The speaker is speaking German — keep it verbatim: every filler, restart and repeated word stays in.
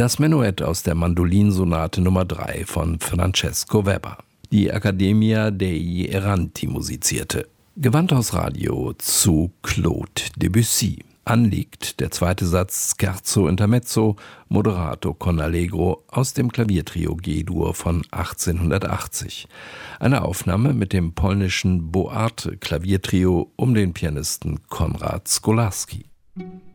Das Menuett aus der Mandolinsonate Nummer drei von Francesco Weber. Die Accademia degli Erranti musizierte. Gewandhaus Radio zu Claude Debussy. Anliegt der zweite Satz Scherzo intermezzo, moderato con allegro aus dem Klaviertrio G-Dur von achtzehnhundertachtzig. Eine Aufnahme mit dem polnischen Boarte Klaviertrio um den Pianisten Konrad Skolarski.